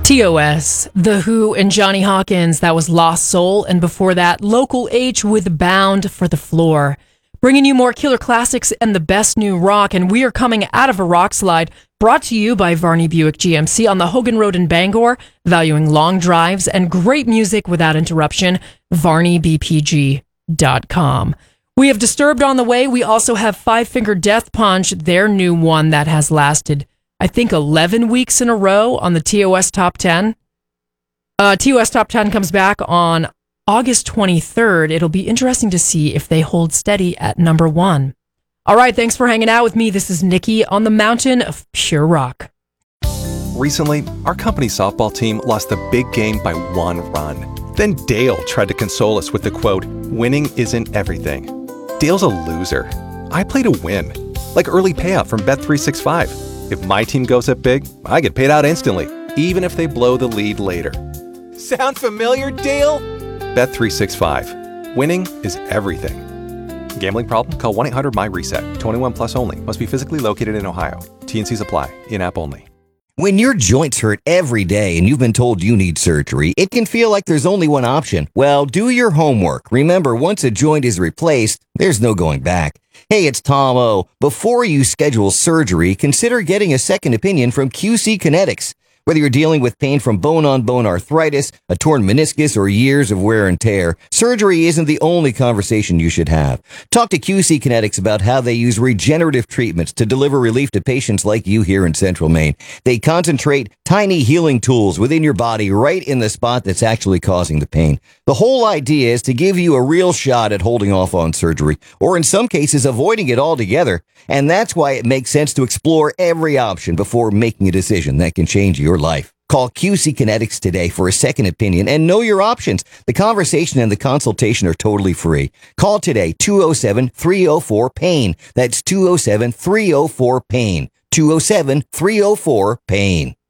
TOS, The Who, and Johnny Hawkins. That was Lost Soul. And before that, Local H with Bound for the Floor. Bringing you more killer classics and the best new rock. And we are coming out of a rock slide brought to you by Varney Buick GMC on the Hogan Road in Bangor, valuing long drives and great music without interruption. VarneyBPG.com. We have Disturbed on the way. We also have Five Finger Death Punch, their new one that has lasted, I think, 11 weeks in a row on the TOS Top 10. TOS Top 10 comes back on August 23rd. It'll be interesting to see if they hold steady at number one. All right, thanks for hanging out with me. This is Nikki on the mountain of pure rock. Recently, our company softball team lost the big game by 1 run. Then Dale tried to console us with the quote, "Winning isn't everything." Dale's a loser. I play to win, like early payout from Bet365. If my team goes up big, I get paid out instantly, even if they blow the lead later. Sound familiar, Dale? Bet365. Winning is everything. Gambling problem? Call 1-800-MY-RESET. 21 plus only. Must be physically located in Ohio. T&Cs apply. In-app only. When your joints hurt every day and you've been told you need surgery, it can feel like there's only one option. Well, do your homework. Remember, once a joint is replaced, there's no going back. Hey, it's Tom O. Before you schedule surgery, consider getting a second opinion from QC Kinetics. Whether you're dealing with pain from bone-on-bone arthritis, a torn meniscus, or years of wear and tear, surgery isn't the only conversation you should have. Talk to QC Kinetics about how they use regenerative treatments to deliver relief to patients like you here in Central Maine. They concentrate tiny healing tools within your body right in the spot that's actually causing the pain. The whole idea is to give you a real shot at holding off on surgery, or in some cases avoiding it altogether. And that's why it makes sense to explore every option before making a decision that can change your life. Call QC Kinetics today for a second opinion and know your options. The conversation and the consultation are totally free. Call today, 207-304-PAIN. That's 207-304-PAIN. 207-304-PAIN.